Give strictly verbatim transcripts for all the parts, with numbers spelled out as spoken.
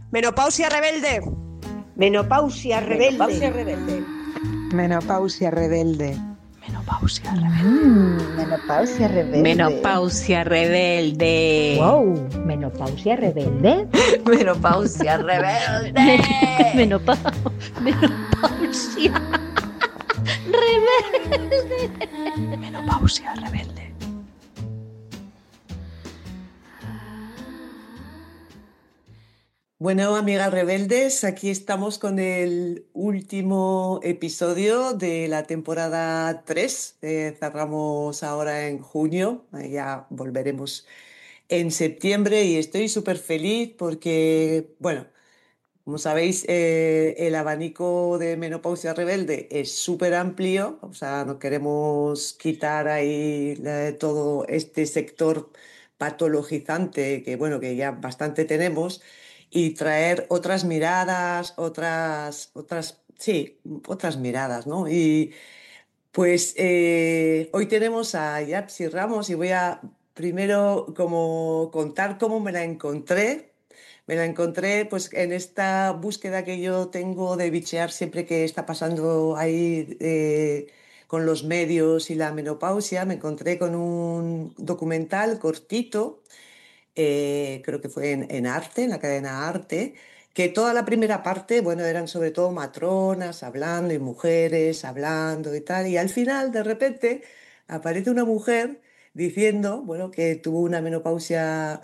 Menopausia rebelde. Menopausia rebelde. Menopausia rebelde. Menopausia rebelde. Menopausia rebelde. Mm, menopausia rebelde. Menopausia rebelde. Wow. Menopausia rebelde. Menopausia rebelde. Menopa menopausia rebelde. Menopausia rebelde. Bueno, amigas rebeldes, aquí estamos con el último episodio de la temporada tres. Eh, cerramos ahora en junio, eh, ya volveremos en septiembre y estoy súper feliz porque, bueno, como sabéis, eh, el abanico de Menopausia Rebelde es súper amplio, o sea, no queremos quitar ahí la- todo este sector patologizante que, bueno, que ya bastante tenemos y traer otras miradas, otras, otras, sí, otras miradas, ¿no? Y pues eh, hoy tenemos a Yapsi Ramos y voy a primero como contar cómo me la encontré. Me la encontré pues en esta búsqueda que yo tengo de bichear siempre que está pasando ahí eh, con los medios y la menopausia. Me encontré con un documental cortito, eh, creo que fue en, en Arte, en la cadena Arte, que toda la primera parte, bueno, eran sobre todo matronas hablando y mujeres hablando y tal, y al final, de repente, aparece una mujer diciendo, bueno, que tuvo una menopausia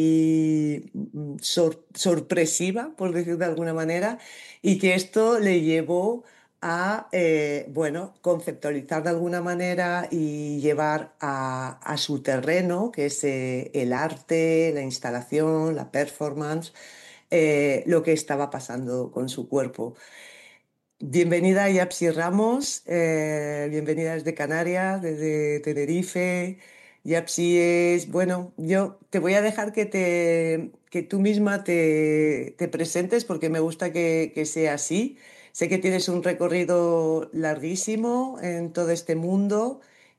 así mm, sor- sorpresiva, por decir de alguna manera, y que esto le llevó a, eh, bueno, conceptualizar de alguna manera y llevar a, a su terreno, que es eh, el arte, la instalación, la performance, eh, lo que estaba pasando con su cuerpo. Bienvenida Yapsi Ramos, eh, bienvenida desde Canarias, desde Tenerife. Yapsi es, bueno, yo te voy a dejar que, te, que tú misma te, te presentes porque me gusta que, que sea así. Sé que tienes un recorrido larguísimo en todo este mundo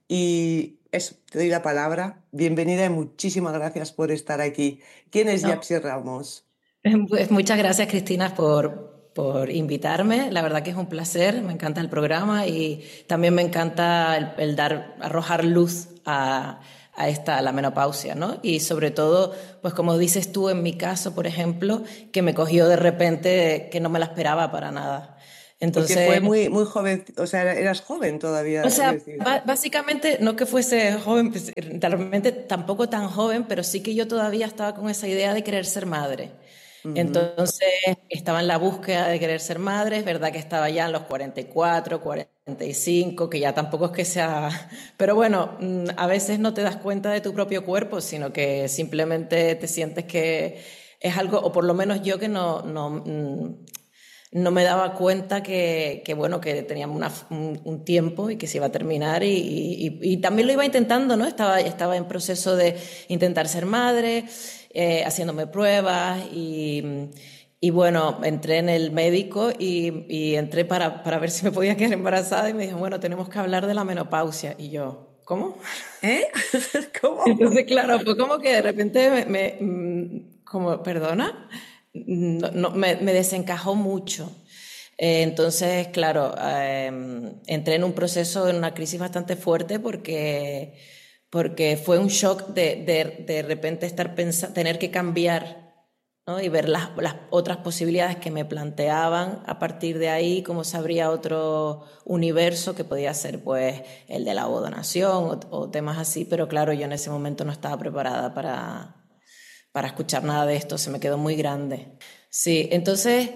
y eso, te doy la palabra. Bienvenida y muchísimas gracias por estar aquí. ¿Quién es No, Yapsi Ramos? pues muchas gracias, Cristina, por, por invitarme. La verdad que es un placer, me encanta el programa y también me encanta el, el dar, arrojar luz a, a esta, a la menopausia, ¿no? Y sobre todo, pues como dices tú, en mi caso, por ejemplo, que me cogió de repente que no me la esperaba para nada. Porque fue Entonces, muy, muy joven, o sea, eras joven todavía, o es sea, decir. ba- básicamente no que fuese joven, pues, realmente tampoco tan joven, pero sí que yo todavía estaba con esa idea de querer ser madre. Ujú. Entonces estaba en la búsqueda de querer ser madre, es verdad que estaba ya en los cuarenta y cuatro, cuarenta y cinco, que ya tampoco es que sea... Pero bueno, mm, a veces no te das cuenta de tu propio cuerpo, sino que simplemente te sientes que es algo, o por lo menos yo que no, no, mm, no me daba cuenta que, que bueno, que teníamos una- un, un tiempo y que se iba a terminar y, y- y también lo iba intentando, ¿no? Estaba, estaba en proceso de intentar ser madre, eh, haciéndome pruebas y, y bueno, entré en el médico y, y entré para, para ver si me podía quedar embarazada y me dijo, bueno, tenemos que hablar de la menopausia. Y yo, ¿cómo? ¿Eh? ¿Cómo? Entonces, claro, fue como que de repente me, me- mm, como, perdona, no, no, me, me desencajó mucho. Eh, entonces, claro, eh, entré en un proceso, en una crisis bastante fuerte porque, porque fue un shock de, de, de repente estar pensa- tener que cambiar, ¿no? Y ver las, las otras posibilidades que me planteaban a partir de ahí, cómo se abría otro universo que podía ser pues el de la ovodonación o, o temas así, pero claro, yo en ese momento no estaba preparada para, para escuchar nada de esto, se me quedó muy grande. Sí, entonces,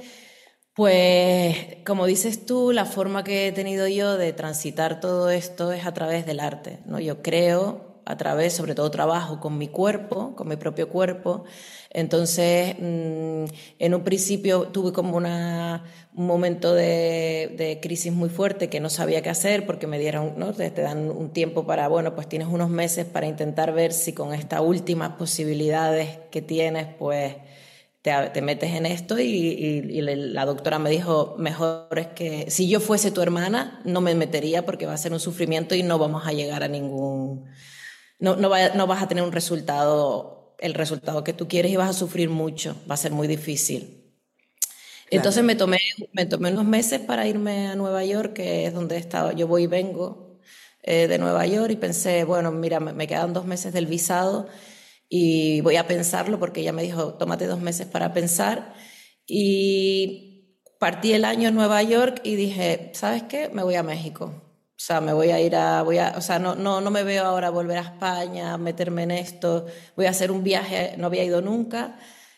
pues como dices tú, la forma que he tenido yo de transitar todo esto es a través del arte, ¿no? Yo creo a través, sobre todo trabajo con mi cuerpo, con mi propio cuerpo. Entonces, mmm, en un principio tuve como una, un momento de, de crisis muy fuerte que no sabía qué hacer porque me dieron, ¿no? Te, te dan un tiempo para, bueno, pues tienes unos meses para intentar ver si con estas últimas posibilidades que tienes, pues te, te metes en esto y, y, y la doctora me dijo, mejor es que si yo fuese tu hermana, no me metería porque va a ser un sufrimiento y no vamos a llegar a ningún... No, no, va, no vas a tener un resultado, el resultado que tú quieres y vas a sufrir mucho, va a ser muy difícil. Entonces claro. me tomé, me tomé unos meses para irme a Nueva York, que es donde estaba. Yo voy y vengo eh, de Nueva York y pensé, bueno, mira, me, me quedan dos meses del visado y voy a pensarlo porque ella me dijo, tómate dos meses para pensar. Y partí el año en Nueva York y dije, ¿sabes qué? Me voy a México. O sea, me voy a ir a, voy a, o sea, no, no, no me veo ahora volver a España, meterme en esto. Voy a hacer un viaje, no había ido nunca.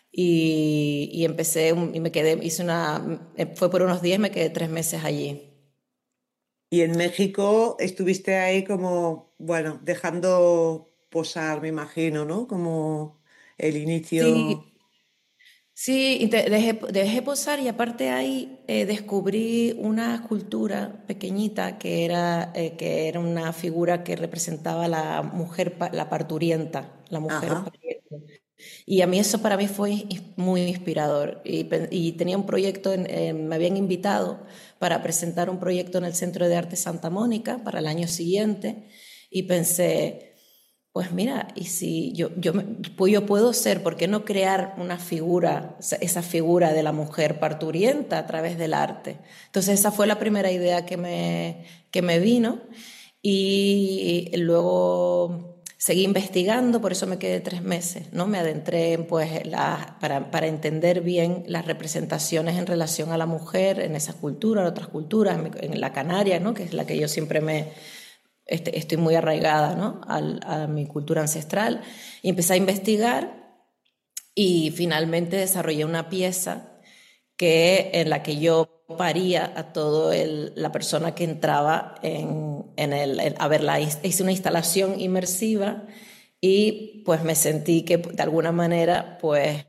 Y, y empecé, un- y me quedé, hice una, eh, fue por unos días, me quedé tres meses allí. Y en México estuviste ahí como, bueno, dejando posar, me imagino, ¿no? Como el inicio. Sí, sí, y te- dejé, dejé posar y aparte ahí eh, descubrí una escultura pequeñita que era, eh, que era una figura que representaba a la mujer, pa- la parturienta, la mujer Ajá. pariente. Y a mí eso para mí fue ins- muy inspirador. Y, pen- y tenía un proyecto, en- eh, me habían invitado para presentar un proyecto en el Centro de Arte Santa Mónica para el año siguiente. Y pensé, pues mira, y si yo, yo, me- pues yo puedo ser, ¿por qué no crear una figura, esa esa figura de la mujer parturienta a través del arte? Entonces esa fue la primera idea que me, que me vino y luego seguí investigando, por eso me quedé tres meses, ¿no? Me adentré en, pues, la- para, para entender bien las representaciones en relación a la mujer en esa cultura, en otras culturas, en, mi- en la canaria, ¿no? Que es la que yo siempre me, este, estoy muy arraigada, ¿no? Al- a mi cultura ancestral. Y empecé a investigar y finalmente desarrollé una pieza que, en la que yo paría a toda la persona que entraba en, en el, en- a verla. Hice una instalación inmersiva y pues me sentí que de alguna manera pues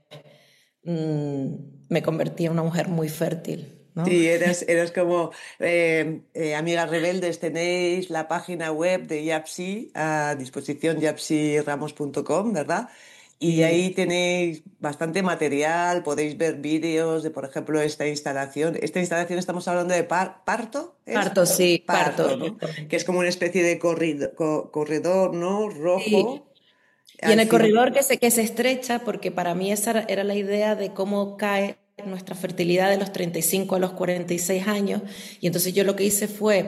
mm, me convertí en una mujer muy fértil, ¿no? Sí, eras, eras como eh, eh, amigas rebeldes, tenéis la página web de Yapsi a disposición, yapsi ramos punto com, ¿verdad? Y ahí Sí. tenéis bastante material, podéis ver vídeos de, por ejemplo, esta instalación. Esta instalación estamos hablando de par- parto, ¿es? Parto, sí, parto, Parto, ¿no? Que es exactamente. como una especie de corrido- co- corredor, ¿no? Sí. Rojo. Y en Al el fin. corredor que se, que se estrecha, porque para mí esa era, era la idea de cómo cae nuestra fertilidad de los treinta y cinco a los cuarenta y seis años. Y entonces yo lo que hice fue,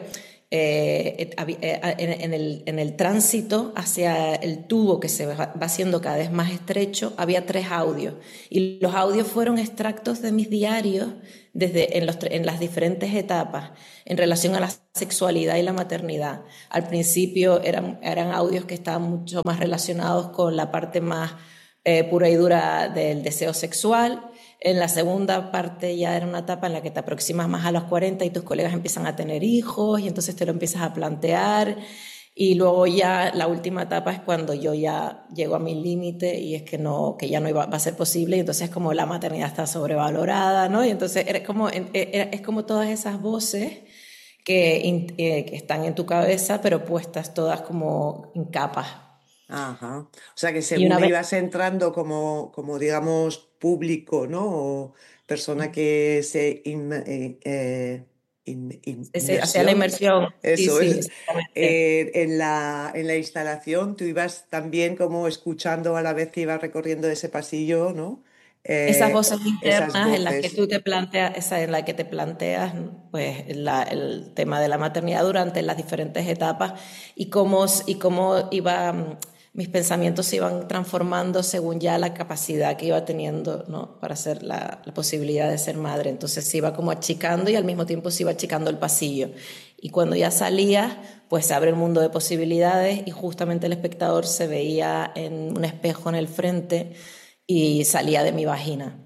eh, eh, en, en el, en el tránsito hacia el tubo que se va, va haciendo cada vez más estrecho, había tres audios. Y los audios fueron extractos de mis diarios desde en, los, en las diferentes etapas en relación a la sexualidad y la maternidad. Al principio eran, eran audios que estaban mucho más relacionados con la parte más eh, pura y dura del deseo sexual. En la segunda parte ya era una etapa en la que te aproximas más a los cuarenta y tus colegas empiezan a tener hijos y entonces te lo empiezas a plantear. Y luego ya la última etapa es cuando yo ya llego a mi límite y es que, no, que ya no iba, va a ser posible y entonces como la maternidad está sobrevalorada, ¿no? Y entonces era como, era, es como todas esas voces que, eh, que están en tu cabeza pero puestas todas como en capas. Ajá. O sea que Y según una vez ibas entrando como, como digamos, público, ¿no? O persona que se in- eh, eh, in- se hacía la inmersión, inmersión, sí, eso sí, es, exactamente. eh, en la, en la instalación, tú ibas también como escuchando a la vez que ibas recorriendo ese pasillo, ¿no? Esas Eh, voces esas internas en las que voces. tú te planteas, esa en la que te planteas, pues, la- el tema de la maternidad durante las diferentes etapas y cómo, y cómo iba, mm, mis pensamientos se iban transformando según ya la capacidad que iba teniendo, ¿no? Para hacer la, la posibilidad de ser madre. Entonces se iba como achicando y al mismo tiempo se iba achicando el pasillo. Y cuando ya salías, pues se abre el mundo de posibilidades y justamente el espectador se veía en un espejo en el frente y salía de mi vagina.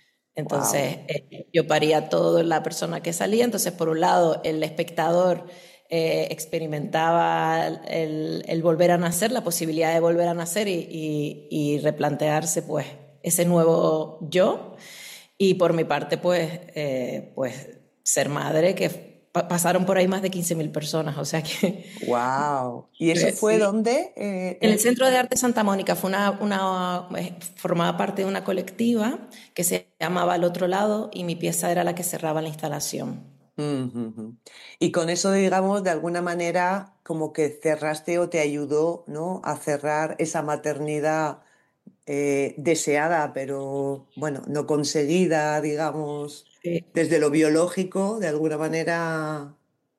Wow. Entonces, eh, yo paría todo la persona que salía. Entonces, por un lado, el espectador eh, experimentaba el, el volver a nacer, la posibilidad de volver a nacer y, y, y replantearse, pues, ese nuevo yo. Y por mi parte, pues, eh, pues ser madre, que pa pasaron por ahí más de quince mil personas. O sea que, Wow. ¿Y eso fue sí. dónde? Eh, En el eh, Centro de Arte Santa Mónica fue una, una, eh, formaba parte de una colectiva que se llamaba Al Otro Lado y mi pieza era la que cerraba la instalación. Ujú, ujú. Y con eso, digamos, de alguna manera, como que cerraste o te ayudó, ¿no? A cerrar esa maternidad eh, deseada, pero bueno, no conseguida, digamos, Sí. desde lo biológico, de alguna manera,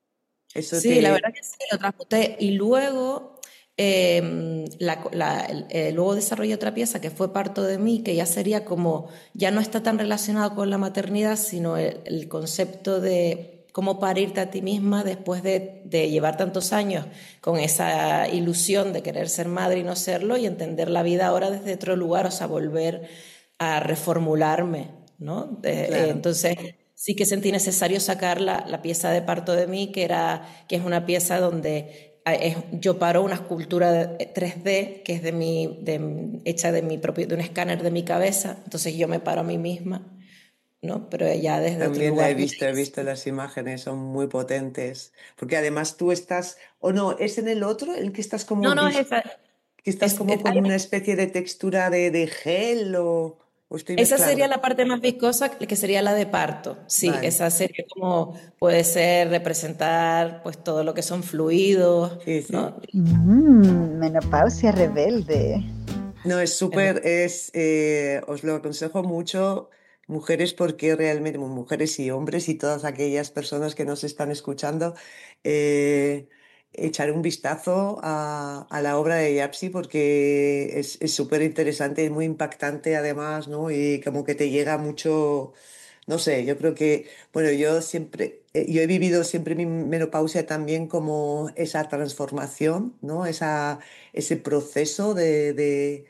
eso Sí, la te... verdad que sí, lo transmuté. Y luego, em, la, la- el- eh, luego desarrollé otra pieza que fue Parto de mí, que ya sería como, ya no está tan relacionado con la maternidad, sino el, el concepto de cómo parirte a ti misma después de, de llevar tantos años con esa ilusión de querer ser madre y no serlo, y entender la vida ahora desde otro lugar, o sea, volver a reformularme, ¿no? De- eh, Claro, entonces sí que sentí necesario sacar la, la pieza de Parto de mí, que, era, que es una pieza donde ah, es- yo paro una escultura de- tres D que es de mi, de- hecha de, mi propio, de un escáner de mi cabeza, entonces yo me paro a mí misma, ¿no? Pero ya desde otro también la he lugar. visto, he visto las imágenes, son muy potentes, porque además tú estás, o no, es en el otro, el que estás como No, no, es vis- esa. que estás Es, como es- con una especie de textura de, de gel o, o estoy Esa sería mezclando. la parte más viscosa, que sería la de parto. Sí, Vale, esa sería como puede ser representar pues todo lo que son fluidos, sí, sí. ¿no? Mm, menopausia rebelde. No, es súper, es, eh, os lo aconsejo mucho, mujeres, porque realmente, bueno, mujeres y hombres y todas aquellas personas que nos están escuchando, eh, echar un vistazo a, a la obra de Yapsi porque es es súper interesante y muy impactante además, ¿no? Y como que te llega mucho, no sé, yo creo que, bueno, yo siempre, eh, yo he vivido siempre mi menopausia también como esa transformación, ¿no? Esa, ese proceso de, de-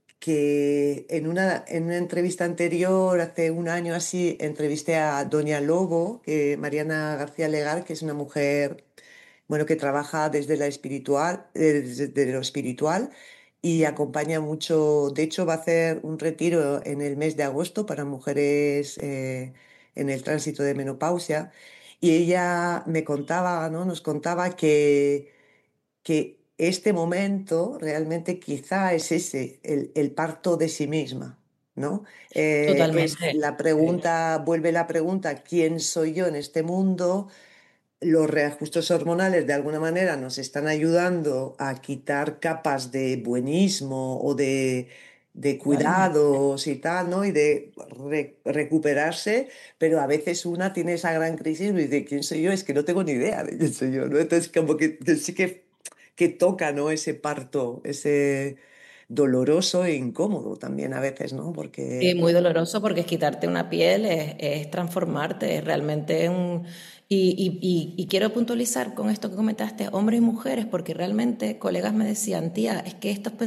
que en una, en una entrevista anterior, hace un año así, entrevisté a Doña Lobo, que Mariana García Legar, que es una mujer, bueno, que trabaja desde la espiritual, eh, desde lo espiritual y acompaña mucho. De hecho, va a hacer un retiro en el mes de agosto para mujeres eh, en el tránsito de menopausia. Y ella me contaba, ¿no? Nos contaba que que este momento realmente quizá es ese, el, el parto de sí misma, ¿no? Eh, es Totalmente. la Sí. pregunta, vuelve la pregunta, ¿quién soy yo en este mundo? Los reajustes hormonales de alguna manera nos están ayudando a quitar capas de buenismo o de, de Totalmente. cuidados y tal, ¿no? Y de re- recuperarse, pero a veces una tiene esa gran crisis y dice, ¿quién soy yo? Es que no tengo ni idea de quién soy yo, ¿no? Entonces como que sí que, que toca, ¿no? Ese parto, ese doloroso e incómodo también a veces, ¿no? Sí, Porque, muy doloroso porque es quitarte una piel, es, es transformarte, es realmente un... Y, y- y- y quiero puntualizar con esto que comentaste, hombres y mujeres, porque realmente colegas me decían, tía, es que estos